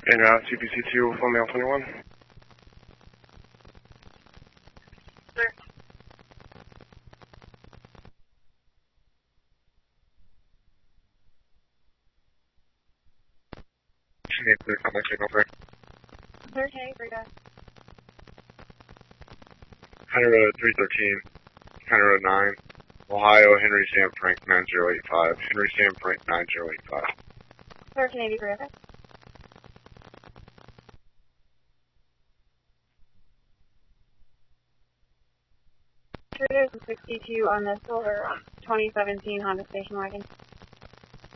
En route, CPC2, Flamingo 21. Sir. She needs to come back signal 3. Sir, okay, very good. County Road 313, County Road 9, Ohio, Henry Sam Frank 9085, Henry Sam Frank 9085. Sir, can I be terrific? Sure, there's a 62 on the silver 2017 Honda station wagon.